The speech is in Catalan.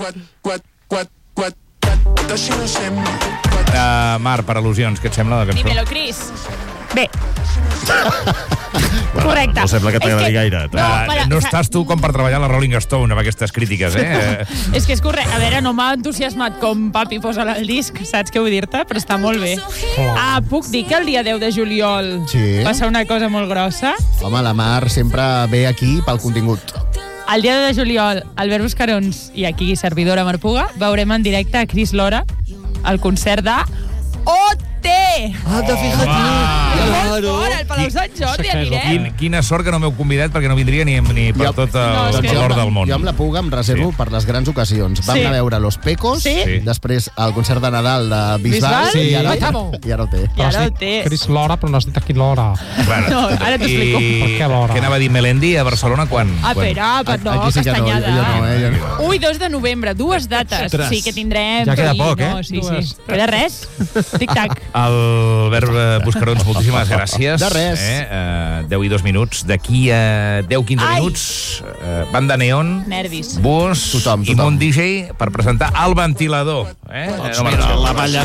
Mar, per al·lusions, què et sembla la cançó? Dímelo, Cris. Bé. Correcte. No sembla que t'agradi gaire. No estàs tu com per treballar a la Rolling Stone amb aquestes crítiques, És que és correcte. A veure, no m'ha entusiasmat com papi posa-la al disc, saps què vull dir-te? Però està molt bé. Puc dir que el dia 10 de juliol passa una cosa molt grossa? Home, la Mar sempre ve aquí pel contingut. El dia de juliol, Albert Buscarons i aquí servidora Marpuga veurem en directe a Cris Lora al concert de OT! Anda, fíjate. Claro. Al Palau Sant Jordi anirem. Quina sort que no m'heu convidat perquè no vindria ni per tot l'or del món. Jo amb la Puga em reservo per les grans ocasions. Vam anar a veure Los Pecos, després el concert de Nadal de Bisbal i ara ho té. Cris Lora, però no has dit aquí l'hora. No, ara t'explico. Per què l'hora? Què anava a dir Melendi a Barcelona quan? No, Castanyada. Ui, 2 de novembre, 2 dates. Sí que tindrem. Ja queda poc, Sí. Queda res. Tic-tac. Albert Buscarons, moltíssimes gràcies. De res. 10 i 2 minuts. D'aquí a 10-15 minuts, banda Neon, Nervis. Bus Tothom. i Mont DJ per presentar El Ventilador. Mira, la balla